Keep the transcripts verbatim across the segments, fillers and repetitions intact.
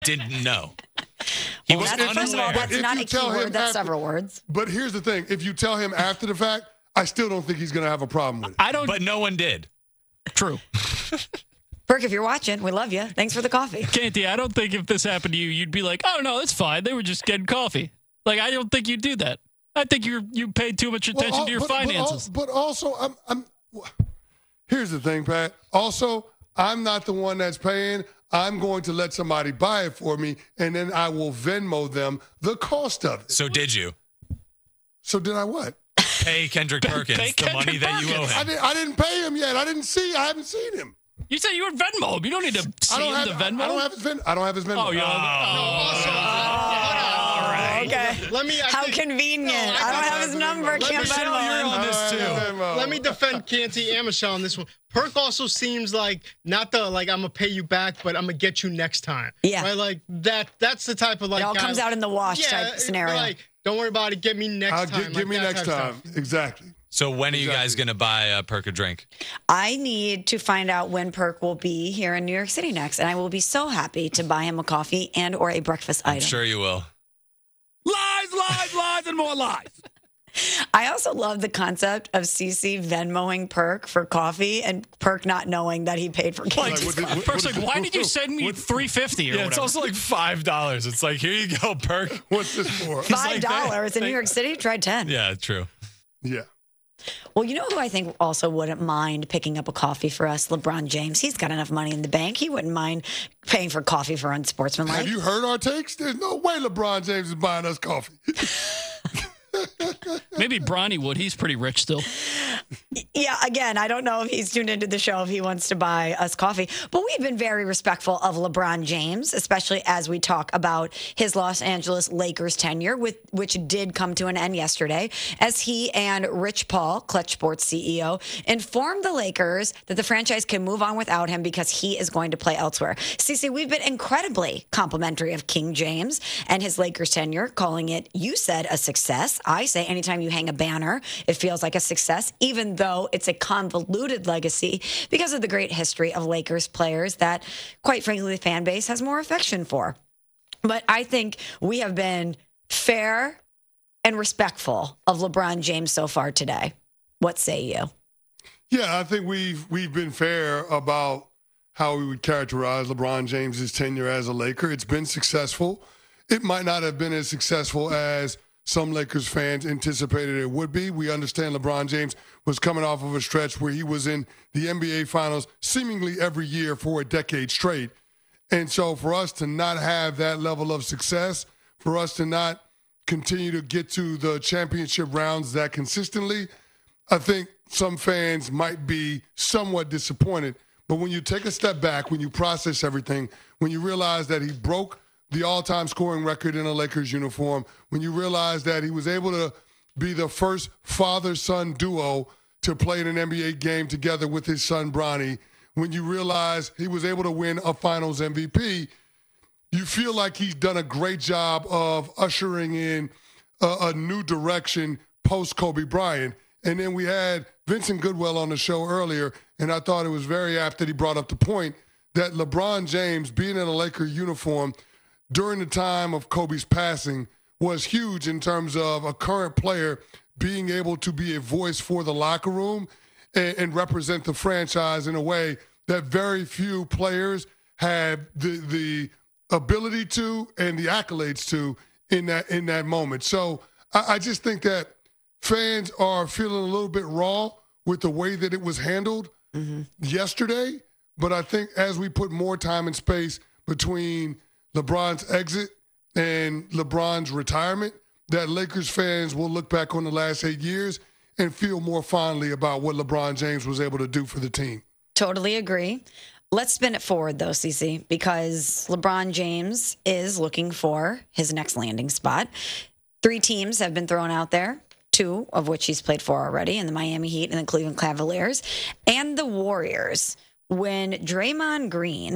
didn't know. He well, was that's, first of all, that's not a key word. That's after, several words. But here's the thing. If you tell him after the fact, I still don't think he's going to have a problem with it. I don't. But no one did. True. Burke, if you're watching, we love you. Thanks for the coffee. Canty, I don't think if this happened to you, you'd be like, oh, no, it's fine. They were just getting coffee. Like, I don't think you'd do that. I think you you paid too much attention well, to your but, finances. But, but also, I'm, I'm. Here's the thing, Pat. Also, I'm not the one that's paying. I'm going to let somebody buy it for me, and then I will Venmo them the cost of it. So did you? So did I what? Pay Kendrick Perkins pay the Kendrick money Perkins. that you owe him. I, did, I didn't pay him yet. I didn't see. I haven't seen him. You said you were Venmo him. You don't need to see I don't have, the Venmo. I, I don't have his Venmo. I don't have his Venmo. Oh, yeah. Oh, All right. Okay. Let me. I How think, convenient. No, I, I don't have his number. Can't Michelle, Venmo you're him. on this too. Let me defend Canty and Michelle on this one. Perk also seems like not the like I'm gonna pay you back, but I'm gonna get you next time. Yeah. Right. Like that. That's the type of like. It all guy, comes out in the wash yeah, type scenario. Like, don't worry about it. Get me next I'll time. Get, like give me that next type time. stuff. Exactly. So when are you Exactly. guys going to buy uh, Perk a drink? I need to find out when Perk will be here in New York City next, and I will be so happy to buy him a coffee and or a breakfast I'm item. sure you will. Lies, lies, lies, and more lies. I also love the concept of Cece Venmoing Perk for coffee and Perk not knowing that he paid for Like, Candy's what did- coffee. what- Perk's what- like, why did you send me three fifty or Yeah, it's whatever? also like five dollars. It's like, here you go, Perk. What's this for? Five like, dollars in they- New York City? Try ten. Yeah, true. Yeah. Well, you know who I think also wouldn't mind picking up a coffee for us? LeBron James. He's got enough money in the bank. He wouldn't mind paying for coffee for unsportsmanlike. Have you heard our takes? There's no way LeBron James is buying us coffee. Maybe Bronny would. He's pretty rich still. Yeah, again, I don't know if he's tuned into the show if he wants to buy us coffee, but we've been very respectful of LeBron James, especially as we talk about his Los Angeles Lakers tenure, with which did come to an end yesterday, as he and Rich Paul, Clutch Sports C E O, informed the Lakers that the franchise can move on without him because he is going to play elsewhere. Cece, we've been incredibly complimentary of King James and his Lakers tenure, calling it, you said, a success. I say anytime you hang a banner, it feels like a success, even though it's a convoluted legacy because of the great history of Lakers players that, quite frankly, the fan base has more affection for. But I think we have been fair and respectful of LeBron James so far today. What say you? Yeah, I think we've we've been fair about how we would characterize LeBron James's tenure as a Laker. It's been successful. It might not have been as successful as some Lakers fans anticipated it would be. We understand LeBron James was coming off of a stretch where he was in the N B A Finals seemingly every year for a decade straight. And so for us to not have that level of success, for us to not continue to get to the championship rounds that consistently, I think some fans might be somewhat disappointed. But when you take a step back, when you process everything, when you realize that he broke the all-time scoring record in a Lakers uniform, when you realize that he was able to be the first father-son duo to play in an N B A game together with his son Bronny, when you realize he was able to win a Finals M V P, you feel like he's done a great job of ushering in a, a new direction post-Kobe Bryant. And then we had Vincent Goodwill on the show earlier, and I thought it was very apt that he brought up the point that LeBron James, being in a Laker uniform during the time of Kobe's passing, was huge in terms of a current player being able to be a voice for the locker room and, and represent the franchise in a way that very few players have the the ability to and the accolades to in that in that moment. So I, I just think that fans are feeling a little bit raw with the way that it was handled mm-hmm. yesterday. But I think as we put more time and space between LeBron's exit and LeBron's retirement, that Lakers fans will look back on the last eight years and feel more fondly about what LeBron James was able to do for the team. Totally agree. Let's spin it forward, though, Cece, because LeBron James is looking for his next landing spot. Three teams have been thrown out there, two of which he's played for already, in the Miami Heat and the Cleveland Cavaliers, and the Warriors. When Draymond Green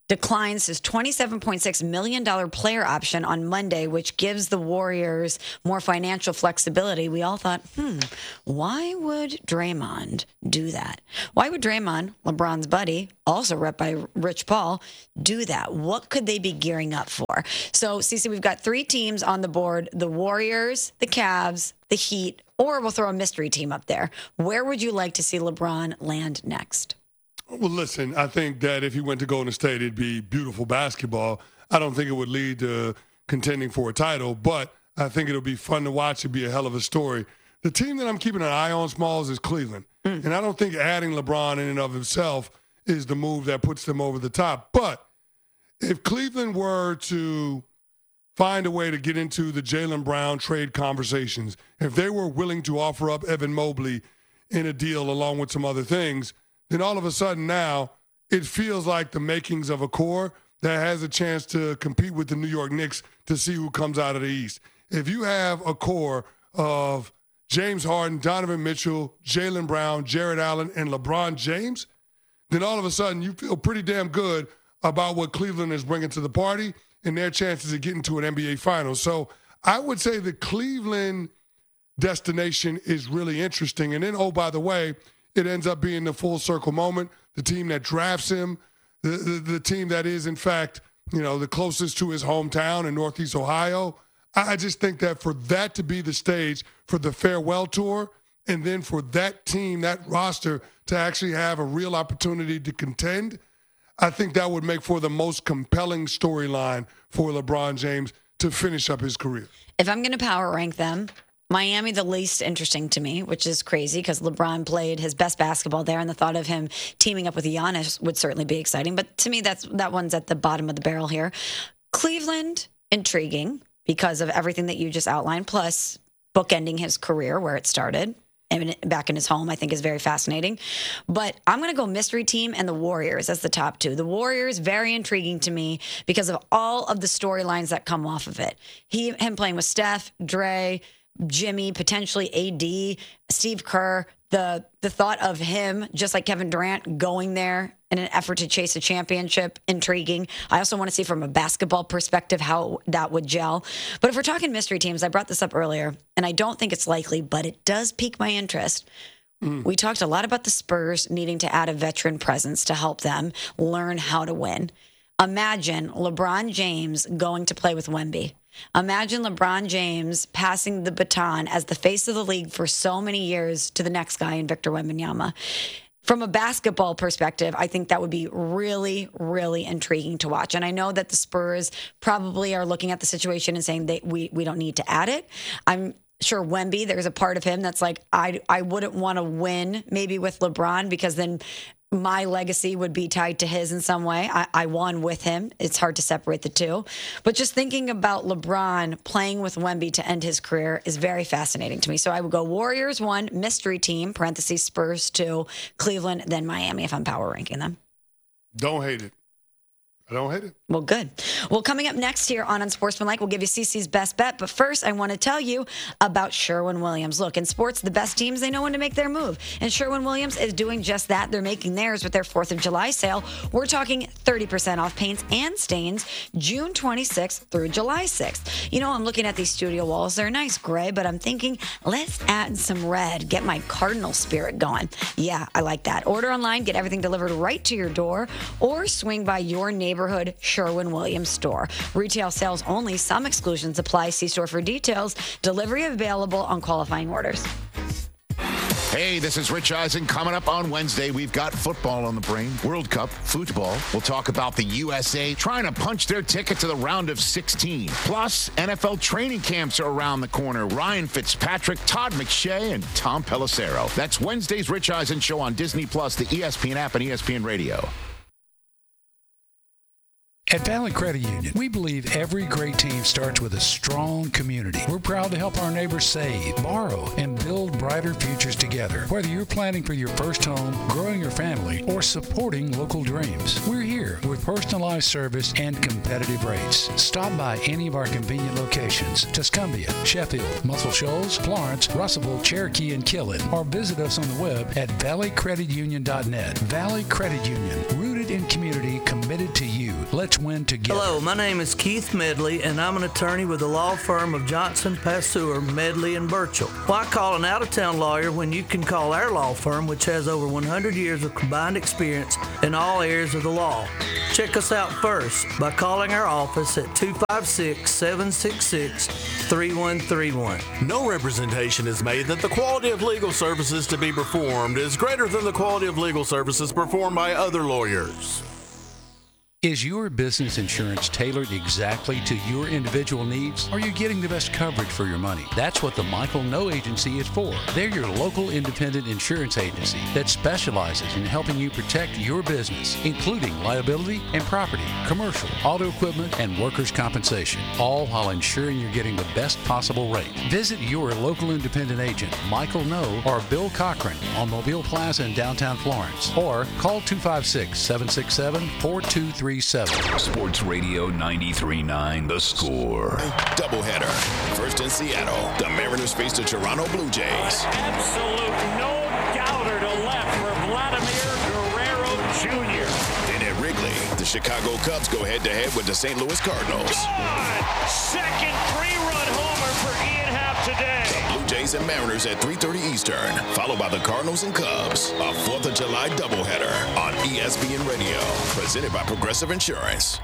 declines his twenty-seven point six million dollars player option on Monday, which gives the Warriors more financial flexibility, we all thought, hmm, why would Draymond do that? Why would Draymond, LeBron's buddy, also rep by Rich Paul, do that? What could they be gearing up for? So, Cece, we've got three teams on the board, the Warriors, the Cavs, the Heat, or we'll throw a mystery team up there. Where would you like to see LeBron land next? Well, listen, I think that if he went to Golden State, it'd be beautiful basketball. I don't think it would lead to contending for a title, but I think it'll be fun to watch. It'd be a hell of a story. The team that I'm keeping an eye on, Smalls, is Cleveland. Mm. And I don't think adding LeBron in and of himself is the move that puts them over the top. But if Cleveland were to find a way to get into the Jaylen Brown trade conversations, if they were willing to offer up Evan Mobley in a deal along with some other things, then all of a sudden now it feels like the makings of a core that has a chance to compete with the New York Knicks to see who comes out of the East. If you have a core of James Harden, Donovan Mitchell, Jaylen Brown, Jared Allen, and LeBron James, then all of a sudden you feel pretty damn good about what Cleveland is bringing to the party and their chances of getting to an N B A Finals. So I would say the Cleveland destination is really interesting. And then, oh, by the way, it ends up being the full circle moment. The team that drafts him, the, the, the team that is, in fact, you know, the closest to his hometown in Northeast Ohio. I, I just think that for that to be the stage for the farewell tour, and then for that team, that roster, to actually have a real opportunity to contend, I think that would make for the most compelling storyline for LeBron James to finish up his career. If I'm going to power rank them, Miami, the least interesting to me, which is crazy because LeBron played his best basketball there, and the thought of him teaming up with Giannis would certainly be exciting. But to me, that's that one's at the bottom of the barrel here. Cleveland, intriguing because of everything that you just outlined, plus bookending his career where it started. And back in his home, I think, is very fascinating. But I'm going to go mystery team and the Warriors as the top two. The Warriors, very intriguing to me because of all of the storylines that come off of it. He, him playing with Steph, Dre, Jimmy, potentially A D, Steve Kerr, the the thought of him, just like Kevin Durant, going there in an effort to chase a championship, intriguing. I also want to see from a basketball perspective how that would gel. But if we're talking mystery teams, I brought this up earlier, and I don't think it's likely, but it does pique my interest. Mm. We talked a lot about the Spurs needing to add a veteran presence to help them learn how to win. Imagine LeBron James going to play with Wemby. Imagine LeBron James passing the baton as the face of the league for so many years to the next guy in Victor Wembanyama. From a basketball perspective, I think that would be really, really intriguing to watch. And I know that the Spurs probably are looking at the situation and saying that we, we don't need to add it. I'm sure Wemby, there's a part of him that's like, I, I wouldn't want to win maybe with LeBron because then my legacy would be tied to his in some way. I, I won with him. It's hard to separate the two. But just thinking about LeBron playing with Wemby to end his career is very fascinating to me. So I would go Warriors one, mystery team, parentheses Spurs two, Cleveland, then Miami if I'm power ranking them. Don't hate it. I don't hate it. Well, good. Well, coming up next here on Unsportsmanlike, we'll give you Cece's best bet. But first, I want to tell you about Sherwin-Williams. Look, in sports, the best teams, they know when to make their move. And Sherwin-Williams is doing just that. They're making theirs with their fourth of July sale. We're talking thirty percent off paints and stains June twenty-sixth through July sixth. You know, I'm looking at these studio walls. They're nice gray, but I'm thinking, let's add some red. Get my Cardinal spirit going. Yeah, I like that. Order online, get everything delivered right to your door, or swing by your neighborhood neighborhood Sherwin-Williams store. Retail sales only. Some exclusions apply. See store for details. Delivery available on qualifying orders. Hey, this is Rich Eisen. Coming up on Wednesday, we've got football on the brain. World Cup, football. We'll talk about the U S A trying to punch their ticket to the round of sixteen. Plus, N F L training camps are around the corner. Ryan Fitzpatrick, Todd McShay, and Tom Pelissero. That's Wednesday's Rich Eisen Show on Disney Plus, the E S P N app, and E S P N Radio. At Valley Credit Union, we believe every great team starts with a strong community. We're proud to help our neighbors save, borrow, and build brighter futures together. Whether you're planning for your first home, growing your family, or supporting local dreams, we're here with personalized service and competitive rates. Stop by any of our convenient locations: Tuscumbia, Sheffield, Muscle Shoals, Florence, Russellville, Cherokee, and Killen, or visit us on the web at valley credit union dot net. Valley Credit Union, rooted trusted and community committed to you. Let's win together. Hello, my name is Keith Medley, and I'm an attorney with the law firm of Johnson, Passeur, Medley, and Burchell. Why call an out-of-town lawyer when you can call our law firm, which has over one hundred years of combined experience in all areas of the law? Check us out first by calling our office at two five six, seven six six, three one three one. No representation is made that the quality of legal services to be performed is greater than the quality of legal services performed by other lawyers. Is your business insurance tailored exactly to your individual needs? Are you getting the best coverage for your money? That's what the Michael No Agency is for. They're your local independent insurance agency that specializes in helping you protect your business, including liability and property, commercial, auto equipment, and workers' compensation, all while ensuring you're getting the best possible rate. Visit your local independent agent, Michael No or Bill Cochran on Mobile Plaza in downtown Florence, or call two five six, seven six seven, four two three seven. Sports Radio ninety-three point nine The Score. Doubleheader. First in Seattle, the Mariners face the Toronto Blue Jays. Absolute no doubter to left for Vladimir Guerrero Junior Then at Wrigley, the Chicago Cubs go head-to-head with the Saint Louis Cardinals. God! Second three-run homer for Ian Happ today. The Blue Jays and Mariners at three thirty Eastern, followed by the Cardinals and Cubs. A fourth of July doubleheader on E S P N Radio, presented by Progressive Insurance.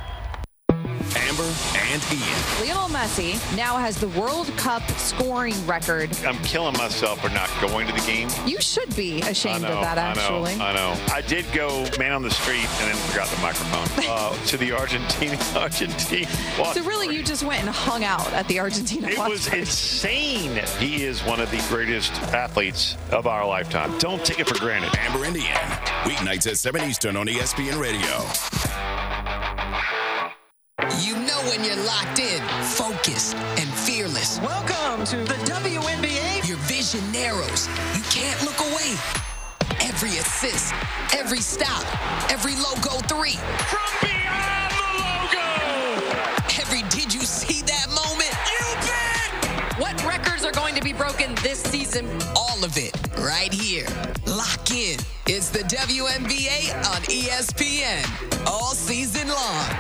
Amber and Ian. Lionel Messi now has the World Cup scoring record. I'm killing myself for not going to the game. You should be ashamed I know, of that, actually. I know, I know. I did go man on the street and then forgot the microphone uh, to the Argentine Argentine watch So really, party. you just went and hung out at the Argentina It watch was party. insane. He is one of the greatest athletes of our lifetime. Don't take it for granted. Amber and Ian. Weeknights at seven Eastern on E S P N Radio. You know when you're locked in, focused, and fearless. Welcome to the W N B A. Your vision narrows. You can't look away. Every assist, every stop, every logo three. From beyond the logo! Every did you see that moment? You bet! What records are going to be broken this season? All of it, right here. Lock in. It's the W N B A on E S P N. All season long.